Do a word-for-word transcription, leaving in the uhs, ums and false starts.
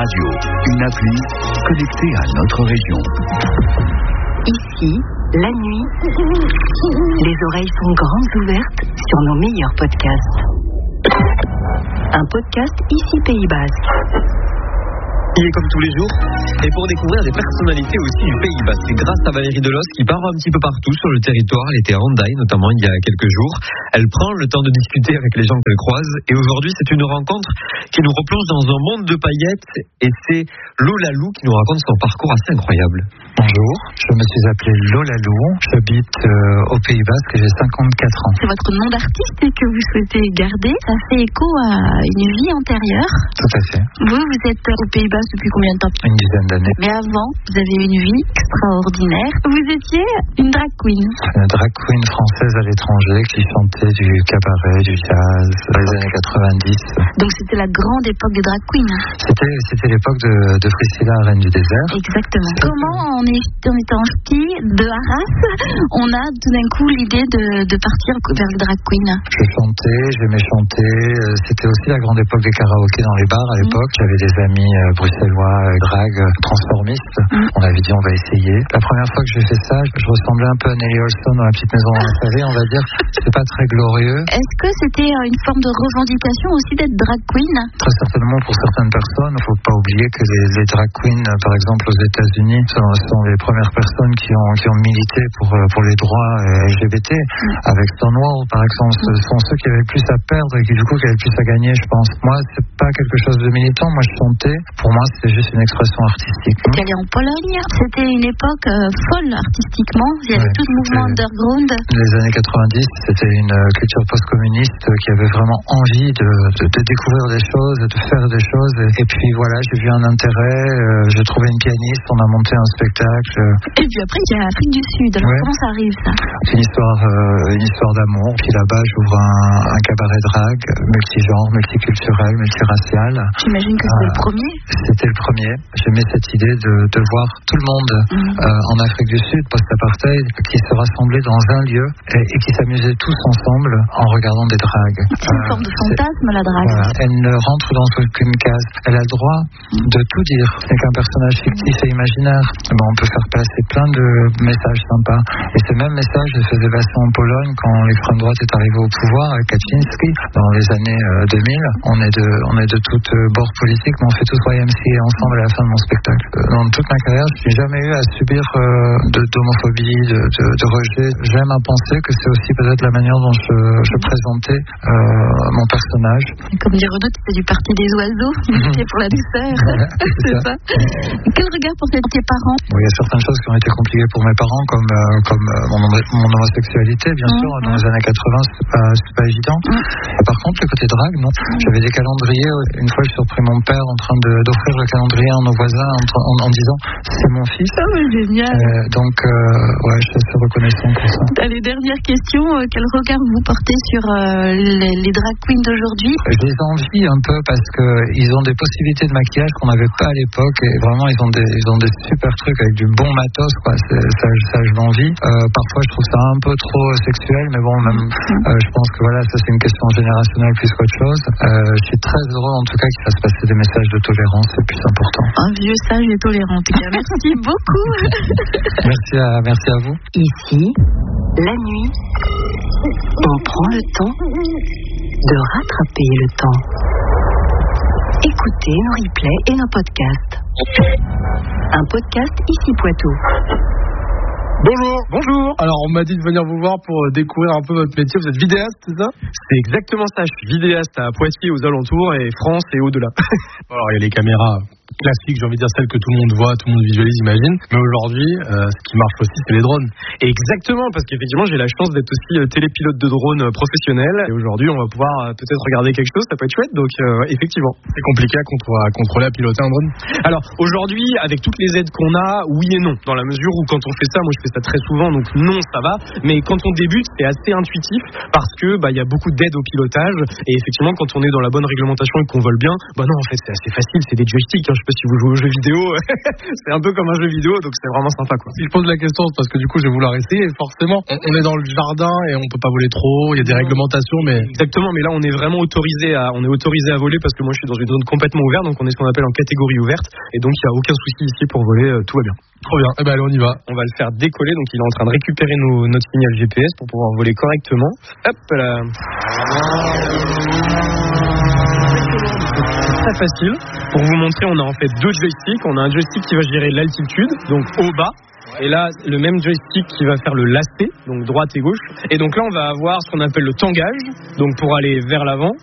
Radio, une appli connectée à notre région. Ici, la nuit, les oreilles sont grandes ouvertes sur nos meilleurs podcasts. Un podcast ici Pays Basque. Il est comme tous les jours, et pour découvrir des personnalités aussi du Pays Basque, c'est grâce à Valérie Delos qui part un petit peu partout sur le territoire. Elle était à Hendaye notamment il y a quelques jours. Elle prend le temps de discuter avec les gens qu'elle croise, et aujourd'hui c'est une rencontre qui nous replonge dans un monde de paillettes, et c'est Lola Lou qui nous raconte son parcours assez incroyable. Bonjour, je me suis appelé Lola Lou, j'habite euh, au Pays Basque et j'ai cinquante-quatre ans. C'est votre nom d'artiste que vous souhaitez garder. Ça fait écho à une vie antérieure. Tout à fait. Vous, vous êtes au Pays Basque depuis combien de temps? Une dizaine d'années. Mais avant, vous avez une vie extraordinaire. Vous étiez une drag queen. Une drag queen française à l'étranger qui chantait du cabaret, du jazz dans les années quatre-vingt-dix. Donc c'était la grande époque des drag queens. C'était, c'était l'époque de, de Priscilla, reine du désert. Exactement. Comment on, est, on était en ski de Arras, on a tout d'un coup l'idée de, de partir vers le drag queen? Je chantais, j'aimais chanter. C'était aussi la grande époque des karaokés dans les bars à l'époque. Mmh. J'avais des amis euh, bruxellois, euh, drag, euh, transformistes. Mmh. On avait dit on va essayer. La première fois que j'ai fait ça, je ressemblais un peu à Nelly Olson dans La Petite Maison installée, on va dire. C'était pas très glorieux. Est-ce que c'était une forme de revendication aussi d'être drag queen? Très certainement pour certaines personnes. Il ne faut pas oublier que les, les drag queens, par exemple aux États-Unis, sont, sont les premières personnes qui ont, qui ont milité pour, pour les droits L G B T. Mmh. Avec Stonewall, par exemple, ce sont ceux qui avaient le plus à perdre et qui du coup qui avaient le plus à gagner, je pense. Moi, c'est pas quelque chose de militant. Moi, je chantais. Pour moi, c'était juste une expression artistique. Vous allez en Pologne. C'était une époque euh, folle artistiquement. Il y avait ouais, tout le mouvement underground. Les années quatre-vingt-dix, c'était une euh, culture post-communiste euh, qui avait vraiment envie de, de, de découvrir des choses, de faire des choses. Et, et puis voilà, j'ai vu un intérêt. Euh, j'ai trouvé une pianiste. On a monté un spectacle. Et puis après, il y a l'Afrique du Sud. Alors ouais. Comment ça arrive, ça? C'est une histoire, euh, une histoire d'amour. Puis là-bas, j'ouvre un, un cabaret drag, multigenre, multiculturel, multiracial. J'imagine que c'était euh, le premier. C'était le premier. J'aimais cette idée de, de voir tout le monde mmh. euh, en Afrique du Sud, post-apartheid, qui se rassemblaient dans un lieu et, et qui s'amusaient tous ensemble en regardant des dragues. C'est une euh, forme de fantasme, la drague. Voilà. Elle ne rentre dans aucune case. Elle a le droit mmh. de tout dire. Ce n'est qu'un personnage fictif et imaginaire. Ben, on peut faire passer plein de messages sympas. Et ces mêmes messages, je les faisais passer en Pologne quand l'extrême droite est arrivée au pouvoir avec Kaczynski dans les années euh, deux mille. On est de, on est de toutes euh, bords politiques, mais on fait tous Y M C A ensemble à la fin de mon spectacle. Dans toute ma carrière, je n'ai jamais eu à subir euh, de, d'homophobie, de, de, de rejet. J'aime à penser que c'est aussi peut-être la manière dont je, je présentais euh, mon personnage. Et comme dit Renaud, c'est du parti des oiseaux, mmh. pour la douceur. Voilà, c'est, c'est ça. ça. Quel regard pour tes parents? Bon, il y a certaines choses qui ont été compliquées pour mes parents, comme, euh, comme euh, mon, mon homosexualité, bien mmh. sûr. Dans les années quatre-vingts, c'est pas, c'est pas évident. Mmh. Par contre, le côté drague, non. Mmh. J'avais des calendriers. Une fois, j'ai surpris mon père en train de, d'offrir le calendrier à nos voisins en, en, en disant c'est mon fils. Ah, mais génial. Euh, donc, euh, ouais, je suis assez reconnaissant pour ça. Allez, dernière question. Euh, quel regard vous portez sur euh, les, les drag queens d'aujourd'hui? Je les envie un peu parce qu'ils ont des possibilités de maquillage qu'on n'avait pas à l'époque. Et vraiment, ils ont des, ils ont des super trucs avec du bon matos, quoi. C'est, ça, ça, je l'envie. Euh, parfois, je trouve ça un peu trop sexuel, mais bon, même, euh, je pense que voilà, ça, c'est une question générationnelle plus qu'autre chose. Euh, je suis très heureux, en tout cas, qu'il fasse passer des messages de tolérance. C'est plus important. Un vieux sage et tolérant. En tout cas, merci beaucoup. Merci à, merci à vous. Ici, la nuit, on prend le temps de rattraper le temps. Écoutez nos replays et nos podcasts. Un podcast ici Poitou. Bonjour. Bonjour. Alors, on m'a dit de venir vous voir pour découvrir un peu votre métier. Vous êtes vidéaste, c'est ça? C'est exactement ça. Je suis vidéaste à Poitiers, aux alentours, et France et au-delà. Alors, il y a les caméras classiques, j'ai envie de dire celles que tout le monde voit, tout le monde visualise, imagine. Mais aujourd'hui, euh, ce qui marche aussi, c'est les drones. Et exactement, parce qu'effectivement, j'ai la chance d'être aussi euh, télépilote de drone euh, professionnel. Et aujourd'hui, on va pouvoir euh, peut-être regarder quelque chose, ça peut être chouette. Donc, euh, effectivement. C'est compliqué à, contre- à contrôler, à piloter un drone? Alors, aujourd'hui, avec toutes les aides qu'on a, oui et non. Dans la mesure où, quand on fait ça, moi, je fais ça très souvent, donc non, ça va. Mais quand on débute, c'est assez intuitif parce que, bah, il y a beaucoup d'aides au pilotage. Et effectivement, quand on est dans la bonne réglementation et qu'on vole bien, bah non, en fait, c'est assez facile, c'est des joysticks. Hein. Je sais pas si vous jouez aux jeux vidéo. C'est un peu comme un jeu vidéo, donc c'est vraiment sympa, quoi. Si je pose la question, c'est parce que du coup, je vais vouloir essayer. Et forcément, on, on est dans le jardin et on peut pas voler trop. Il y a des réglementations, mais exactement. Mais là, on est vraiment autorisé à, on est autorisé à voler parce que moi, je suis dans une zone complètement ouverte, donc on est ce qu'on appelle en catégorie ouverte, et donc il y a aucun souci ici pour voler. Euh, tout va bien. Trop bien. Eh ben, allez, on y va. On va le faire décoller. Donc, il est en train de récupérer nos, notre signal G P S pour pouvoir voler correctement. Hop là. Très facile. Pour vous montrer, on a en fait deux joysticks. On a un joystick qui va gérer l'altitude, donc haut-bas. Et là, le même joystick qui va faire le lacet, donc droite et gauche. Et donc là, on va avoir ce qu'on appelle le tangage, donc pour aller vers l'avant,